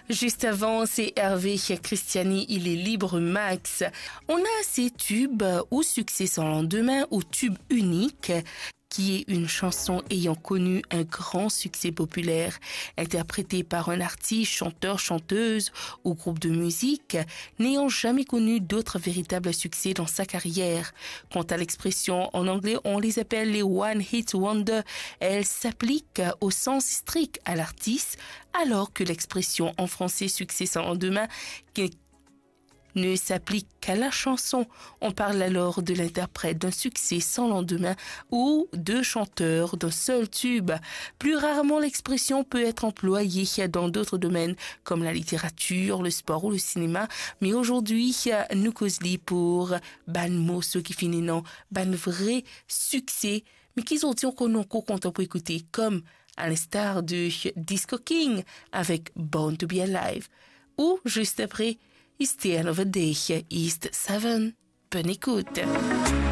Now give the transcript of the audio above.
Juste avant, c'est Hervé Christiani, il est libre max. On a ces tubes ou succès sans lendemain ou tube unique, qui est une chanson ayant connu un grand succès populaire, interprétée par un artiste, chanteur, chanteuse ou groupe de musique, n'ayant jamais connu d'autres véritables succès dans sa carrière. Quant à l'expression en anglais, on les appelle les One Hit Wonder. Elle s'applique au sens strict à l'artiste, alors que l'expression en français succès sans lendemain ne s'applique qu'à la chanson. On parle alors de l'interprète d'un succès sans lendemain ou de chanteur d'un seul tube. Plus rarement, l'expression peut être employée dans d'autres domaines comme la littérature, le sport ou le cinéma. Mais aujourd'hui, nous causons pour ban mot ce qui finit non, ban vrai succès, mais qu'ils ont dit qu'on est content pour écouter, comme à l'instar de Disco King avec Born to be Alive. Ou juste après, It's the End of a Day, East 7. Bonne écoute.